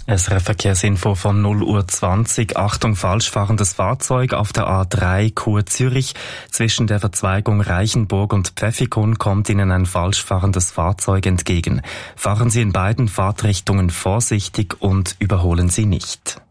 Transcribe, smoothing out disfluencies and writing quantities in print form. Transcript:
SRF Verkehrsinfo von 0:20 Uhr. Achtung, falsch fahrendes Fahrzeug auf der A3 Chur-Zürich. Zwischen der Verzweigung Reichenburg und Pfäffikon kommt Ihnen ein falsch fahrendes Fahrzeug entgegen. Fahren Sie in beiden Fahrtrichtungen vorsichtig und überholen Sie nicht.